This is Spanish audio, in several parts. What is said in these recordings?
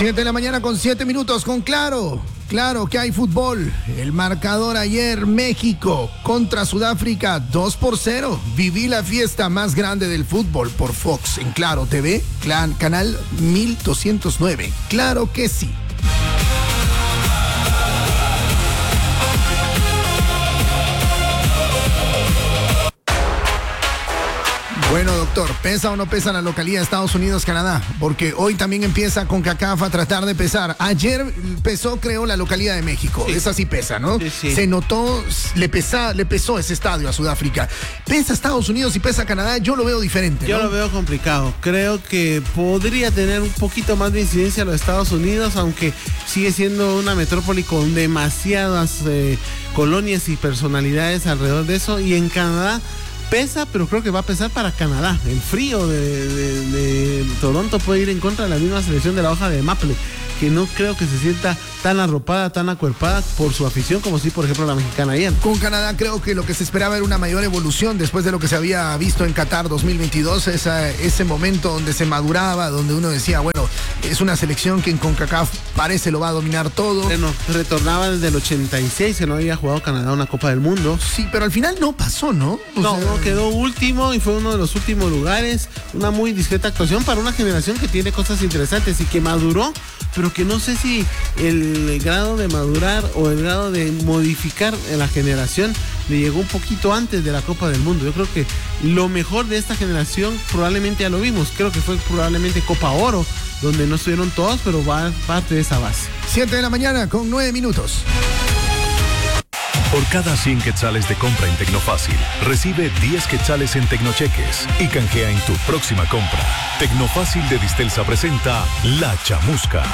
7:07 a.m. con Claro. Claro que hay fútbol. El marcador ayer, México contra Sudáfrica, 2-0. Viví la fiesta más grande del fútbol por Fox en Claro TV, canal 1209. Claro que sí. Bueno, doctor, ¿pesa o no pesa la localidad de Estados Unidos, Canadá? Porque hoy también empieza CONCACAF a tratar de pesar. Ayer pesó, creo, la localidad de México. Sí. Esa sí pesa, ¿no? Sí. Se notó, le pesó ese estadio a Sudáfrica. ¿Pesa Estados Unidos y pesa Canadá? Yo lo veo diferente, ¿no? Yo lo veo complicado. Creo que podría tener un poquito más de incidencia los Estados Unidos, aunque sigue siendo una metrópoli con demasiadas colonias y personalidades alrededor de eso. Y en Canadá pesa, pero creo que va a pesar para Canadá. El frío de Toronto puede ir en contra de la misma selección de la hoja de Maple, que no creo que se sienta tan arropada, tan acuerpada por su afición como sí, por ejemplo, la mexicana ayer. Con Canadá creo que lo que se esperaba era una mayor evolución después de lo que se había visto en Qatar 2022, ese momento donde se maduraba, donde uno decía, bueno, es una selección que en CONCACAF parece lo va a dominar todo. Bueno, retornaba desde el 86, que no había jugado Canadá una Copa del Mundo. Sí, pero al final no pasó, ¿no? No, quedó último y fue uno de los últimos lugares. Una muy discreta actuación para una generación que tiene cosas interesantes y que maduró, pero que no sé si el grado de madurar o el grado de modificar en la generación le llegó un poquito antes de la Copa del Mundo. Yo creo que lo mejor de esta generación probablemente ya lo vimos. Creo que fue probablemente Copa Oro, donde no estuvieron todos, pero va parte de esa base. 7:09 a.m. Por cada 100 quetzales de compra en Tecnofácil, recibe 10 quetzales en Tecnocheques y canjea en tu próxima compra. Tecnofácil de Distelsa presenta La Chamusca.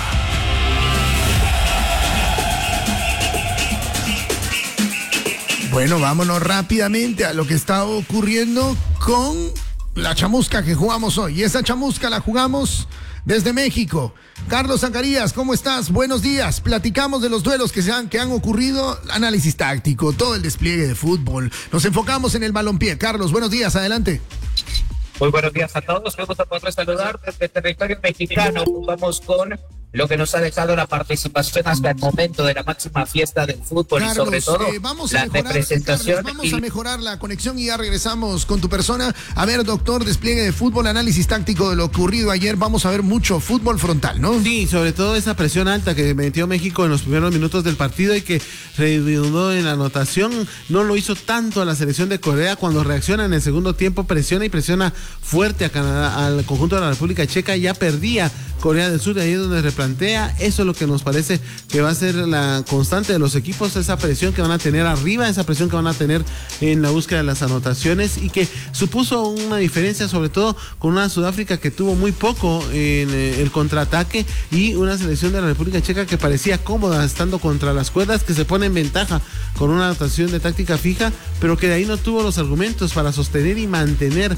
Bueno, vámonos rápidamente a lo que está ocurriendo con la chamusca que jugamos hoy. Y esa chamusca la jugamos desde México. Carlos Zacarías, ¿cómo estás? Buenos días. Platicamos de los duelos que han ocurrido, análisis táctico, todo el despliegue de fútbol. Nos enfocamos en el balompié. Carlos, buenos días, adelante. Muy buenos días a todos. Vamos a poder saludar desde territorio mexicano. Vamos con lo que nos ha dejado la participación hasta el momento de la máxima fiesta del fútbol, Carlos, y sobre todo la representación. Carlos, vamos a mejorar la conexión y ya regresamos con tu persona. A ver, doctor, despliegue de fútbol, análisis táctico de lo ocurrido ayer. Vamos a ver mucho fútbol frontal, ¿no? Sí, sobre todo esa presión alta que metió México en los primeros minutos del partido y que redundó en la anotación. No lo hizo tanto a la selección de Corea. Cuando reacciona en el segundo tiempo, presiona y presiona fuerte a Canadá, al conjunto de la República Checa. Ya perdía Corea del Sur, y ahí es donde replantea. Eso es lo que nos parece que va a ser la constante de los equipos, esa presión que van a tener arriba, esa presión que van a tener en la búsqueda de las anotaciones, y que supuso una diferencia sobre todo con una Sudáfrica que tuvo muy poco en el contraataque, y una selección de la República Checa que parecía cómoda estando contra las cuerdas, que se pone en ventaja con una anotación de táctica fija, pero que de ahí no tuvo los argumentos para sostener y mantener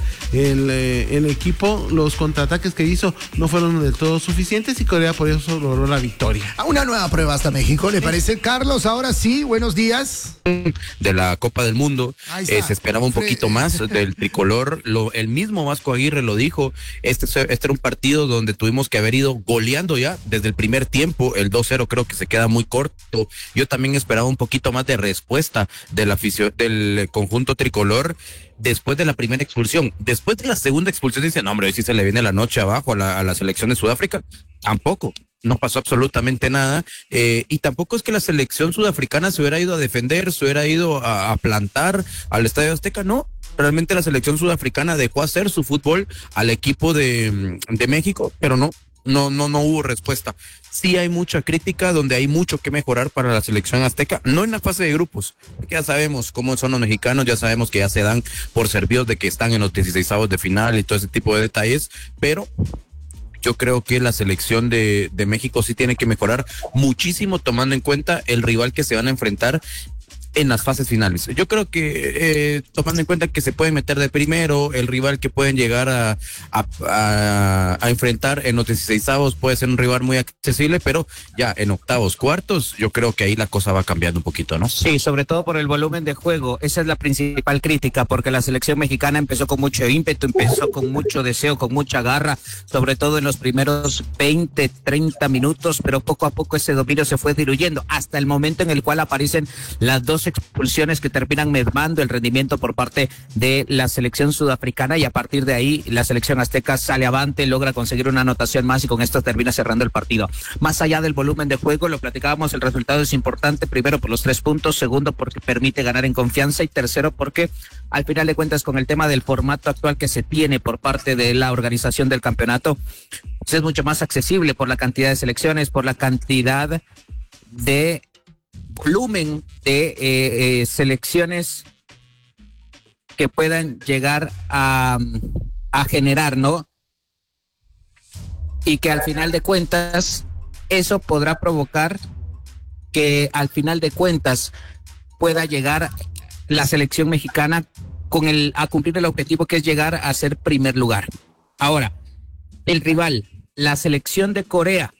el equipo. Los contraataques que hizo no fueron del todo suficientes y Corea por eso logró la victoria. A una nueva prueba hasta México, ¿le parece? Carlos, ahora sí, buenos días. De la Copa del Mundo, se esperaba un poquito más del tricolor. El mismo Vasco Aguirre lo dijo. Este era un partido donde tuvimos que haber ido goleando ya desde el primer tiempo. El 2-0 creo que se queda muy corto. Yo también esperaba un poquito más de respuesta de la afición del conjunto tricolor después de la primera expulsión. Después de la segunda expulsión dicen, no, hombre, hoy sí se le viene la noche abajo a la selección de Sudáfrica. Tampoco. No pasó absolutamente nada, y tampoco es que la selección sudafricana se hubiera ido a defender, se hubiera ido a plantar al Estadio Azteca. No, realmente la selección sudafricana dejó hacer su fútbol al equipo de México, pero no hubo respuesta. Sí hay mucha crítica, donde hay mucho que mejorar para la selección azteca, no en la fase de grupos, porque ya sabemos cómo son los mexicanos, ya sabemos que ya se dan por servidos de que están en los 16avos de final y todo ese tipo de detalles, pero yo creo que la selección de México sí tiene que mejorar muchísimo, tomando en cuenta el rival que se van a enfrentar en las fases finales. Yo creo que tomando en cuenta que se pueden meter de primero, el rival que pueden llegar a enfrentar en los 16avos puede ser un rival muy accesible, pero ya en octavos, cuartos, yo creo que ahí la cosa va cambiando un poquito, ¿no? Sí, sobre todo por el volumen de juego. Esa es la principal crítica, porque la selección mexicana empezó con mucho ímpetu, empezó con mucho deseo, con mucha garra, sobre todo en los primeros 20, 30 minutos, pero poco a poco ese dominio se fue diluyendo, hasta el momento en el cual aparecen las dos expulsiones que terminan mermando el rendimiento por parte de la selección sudafricana, y a partir de ahí la selección azteca sale avante, logra conseguir una anotación más y con esto termina cerrando el partido. Más allá del volumen de juego, lo platicábamos, el resultado es importante, primero por los 3 puntos, segundo porque permite ganar en confianza y tercero porque al final de cuentas con el tema del formato actual que se tiene por parte de la organización del campeonato, pues es mucho más accesible por la cantidad de selecciones, por la cantidad de volumen de selecciones que puedan llegar a generar, ¿no? Y que al final de cuentas eso podrá provocar que al final de cuentas pueda llegar la selección mexicana a cumplir el objetivo que es llegar a ser primer lugar. Ahora, el rival, la selección de Corea,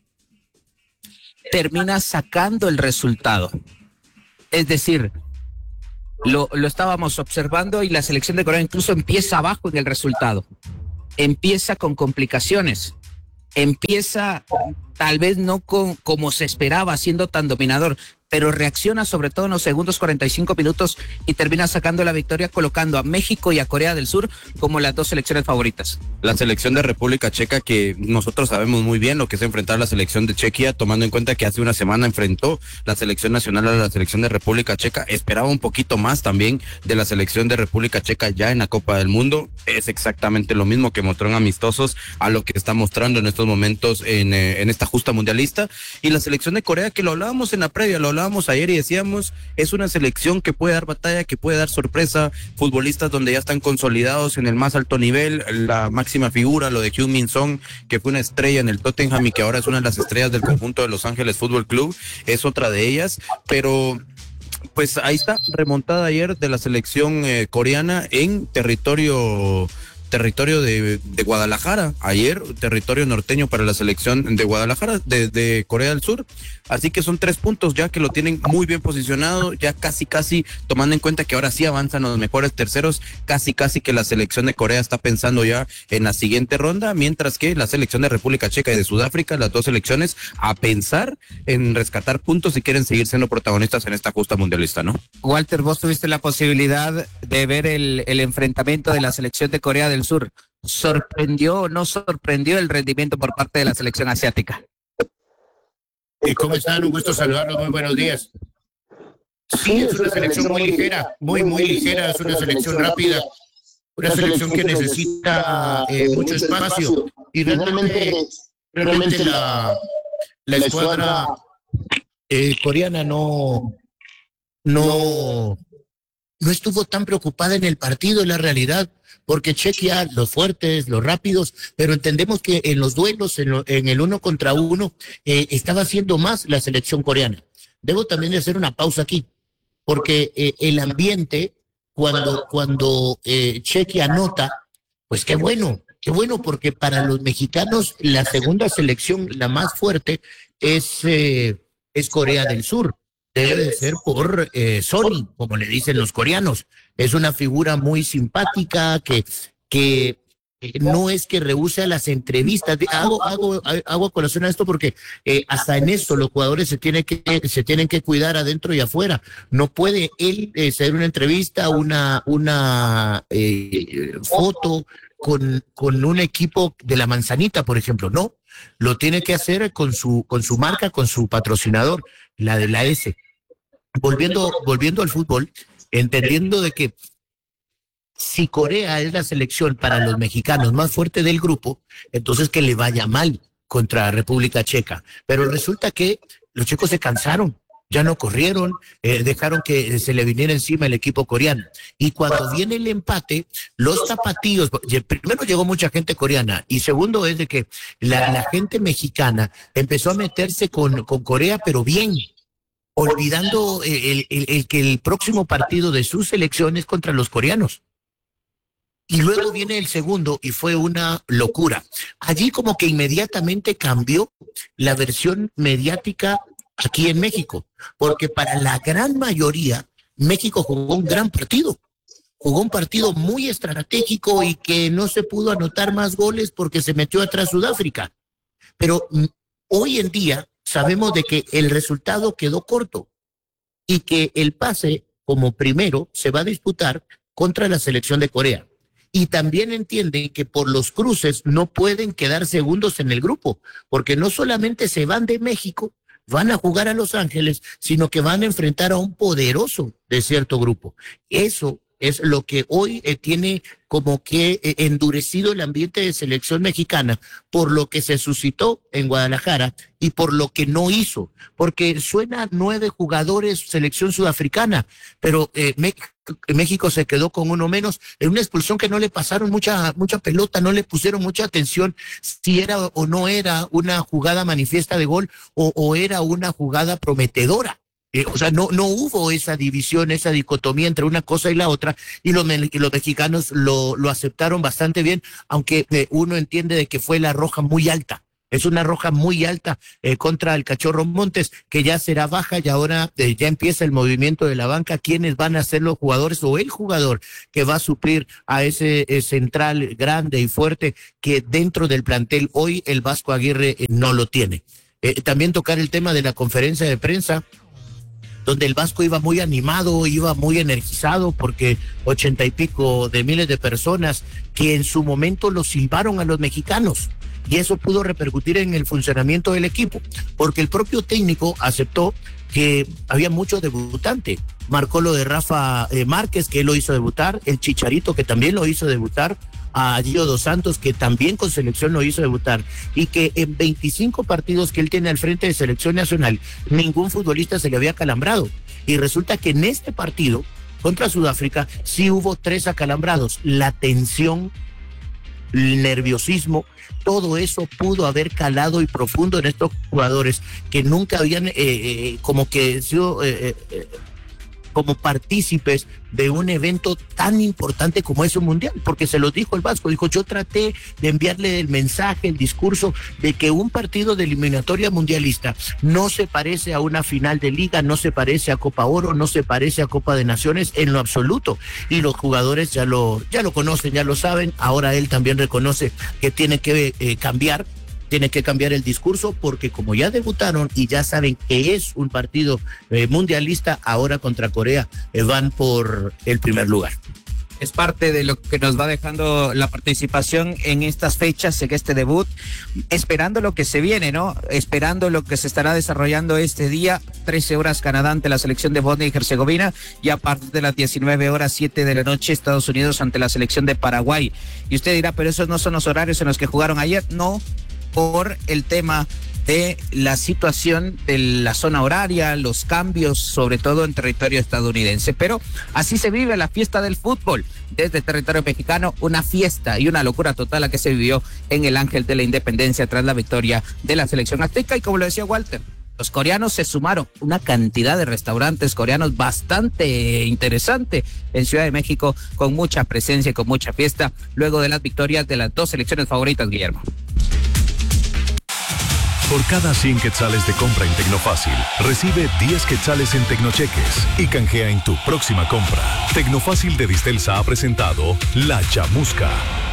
termina sacando el resultado. Es decir, lo estábamos observando y la selección de Corea incluso empieza abajo en el resultado. Empieza con complicaciones. Empieza tal vez no como se esperaba, siendo tan dominador, pero reacciona sobre todo en los segundos 45 minutos y termina sacando la victoria, colocando a México y a Corea del Sur como las dos selecciones favoritas. La selección de República Checa, que nosotros sabemos muy bien lo que es enfrentar a la selección de Chequia, tomando en cuenta que hace una semana enfrentó la selección nacional a la selección de República Checa, esperaba un poquito más también de la selección de República Checa ya en la Copa del Mundo. Es exactamente lo mismo que mostró en amistosos a lo que está mostrando en estos momentos en esta justa mundialista. Y la selección de Corea, que lo hablábamos en la previa, lo hablábamos ayer y decíamos, es una selección que puede dar batalla, que puede dar sorpresa, futbolistas donde ya están consolidados en el más alto nivel, la máxima figura, lo de Heung-min Son, que fue una estrella en el Tottenham y que ahora es una de las estrellas del conjunto de Los Ángeles Fútbol Club, es otra de ellas, pero pues ahí está, remontada ayer de la selección coreana en territorio de Guadalajara, ayer territorio norteño para la selección de Guadalajara, de Corea del Sur, así que son 3 puntos ya que lo tienen muy bien posicionado, ya casi tomando en cuenta que ahora sí avanzan los mejores terceros, casi que la selección de Corea está pensando ya en la siguiente ronda, mientras que la selección de República Checa y de Sudáfrica, las dos selecciones a pensar en rescatar puntos si quieren seguir siendo protagonistas en esta justa mundialista, ¿no? Walter, vos tuviste la posibilidad de ver el enfrentamiento de la selección de Corea del Sur. ¿Sorprendió o no sorprendió el rendimiento por parte de la selección asiática? ¿Cómo están? Un gusto saludarlos, muy buenos días. Sí, es una selección muy ligera, muy ligera, es una selección rápida, una selección que necesita mucho espacio y realmente la escuadra coreana no estuvo tan preocupada en el partido, en la realidad, porque Chequia, los fuertes, los rápidos, pero entendemos que en los duelos, en el 1 contra 1, estaba haciendo más la selección coreana. Debo también de hacer una pausa aquí, porque el ambiente, cuando Chequia anota, pues qué bueno, porque para los mexicanos la segunda selección, la más fuerte, es Corea del Sur. Debe de ser por Sonny, como le dicen los coreanos. Es una figura muy simpática que no es que rehúse a las entrevistas. Hago colación a esto porque hasta en esto los jugadores se tienen que cuidar adentro y afuera. No puede él hacer una entrevista, una foto con un equipo de la Manzanita, por ejemplo. No, lo tiene que hacer con su marca, con su patrocinador, la de la S. Volviendo al fútbol, entendiendo de que si Corea es la selección para los mexicanos más fuerte del grupo, entonces que le vaya mal contra República Checa. Pero resulta que los checos se cansaron, ya no corrieron, dejaron que se le viniera encima el equipo coreano. Y cuando viene el empate, los tapatíos, primero llegó mucha gente coreana, y segundo es de que la gente mexicana empezó a meterse con Corea, pero bien. olvidando el que el próximo partido de su selección es contra los coreanos. Y luego viene el segundo y fue una locura. Allí como que inmediatamente cambió la versión mediática aquí en México, porque para la gran mayoría México jugó un gran partido. Jugó un partido muy estratégico y que no se pudo anotar más goles porque se metió atrás Sudáfrica. Pero hoy en día sabemos de que el resultado quedó corto y que el pase como primero se va a disputar contra la selección de Corea. Y también entienden que por los cruces no pueden quedar segundos en el grupo, porque no solamente se van de México, van a jugar a Los Ángeles, sino que van a enfrentar a un poderoso de cierto grupo. Eso es lo que hoy tiene como que endurecido el ambiente de selección mexicana por lo que se suscitó en Guadalajara y por lo que no hizo, porque suena 9 jugadores selección sudafricana, pero México se quedó con uno menos en una expulsión que no le pasaron mucha pelota, no le pusieron mucha atención si era o no era una jugada manifiesta de gol o era una jugada prometedora. O sea, no hubo esa división, esa dicotomía entre una cosa y la otra, y los mexicanos lo aceptaron bastante bien, aunque uno entiende de que fue la roja muy alta. Es una roja muy alta contra el Cachorro Montes, que ya será baja y ahora ya empieza el movimiento de la banca. ¿Quiénes van a ser los jugadores o el jugador que va a suplir a ese central grande y fuerte que dentro del plantel hoy el Vasco Aguirre no lo tiene? También tocar el tema de la conferencia de prensa, donde el Vasco iba muy animado, iba muy energizado, porque 80 y pico de miles de personas que en su momento lo silbaron a los mexicanos. Y eso pudo repercutir en el funcionamiento del equipo, porque el propio técnico aceptó que había mucho debutante. Marcó lo de Rafa Márquez, que él lo hizo debutar, el Chicharito, que también lo hizo debutar, a Gio Dos Santos, que también con selección lo hizo debutar, y que en 25 partidos que él tiene al frente de selección nacional, ningún futbolista se le había acalambrado. Y resulta que en este partido contra Sudáfrica sí hubo 3 acalambrados. La tensión, el nerviosismo, todo eso pudo haber calado y profundo en estos jugadores que nunca habían como que sido como partícipes de un evento tan importante como es un mundial, porque se lo dijo el Vasco, dijo: yo traté de enviarle el mensaje, el discurso de que un partido de eliminatoria mundialista no se parece a una final de liga, no se parece a Copa Oro, no se parece a Copa de Naciones en lo absoluto, y los jugadores ya lo conocen, ya lo saben. Ahora él también reconoce que tiene que cambiar el discurso, porque como ya debutaron y ya saben que es un partido mundialista, ahora contra Corea van por el primer lugar. Es parte de lo que nos va dejando la participación en estas fechas, en este debut, esperando lo que se viene, ¿no? Esperando lo que se estará desarrollando este día, 13 horas Canadá ante la selección de Bosnia y Herzegovina, y a partir de las 19 horas, 7 de la noche, Estados Unidos ante la selección de Paraguay. Y usted dirá, pero esos no son los horarios en los que jugaron ayer. No, por el tema de la situación de la zona horaria, los cambios, sobre todo en territorio estadounidense. Pero así se vive la fiesta del fútbol desde el territorio mexicano, una fiesta y una locura total la que se vivió en el Ángel de la Independencia tras la victoria de la selección azteca. Y como lo decía Walter, los coreanos se sumaron, una cantidad de restaurantes coreanos bastante interesante en Ciudad de México, con mucha presencia y con mucha fiesta, luego de las victorias de las 2 selecciones favoritas, Guillermo. Por cada 100 quetzales de compra en Tecnofácil, recibe 10 quetzales en Tecnocheques y canjea en tu próxima compra. Tecnofácil de Distelsa ha presentado La Chamusca.